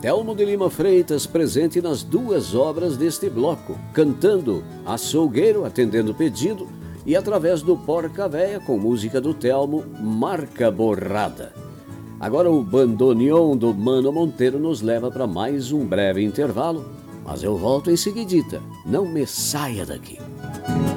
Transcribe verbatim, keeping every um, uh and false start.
Telmo de Lima Freitas presente nas duas obras deste bloco, cantando Açougueiro, atendendo pedido, e através do Porca Véia, com música do Telmo, Marca Borrada. Agora o bandoneon do Mano Monteiro nos leva para mais um breve intervalo, mas eu volto em seguidita. Não me saia daqui.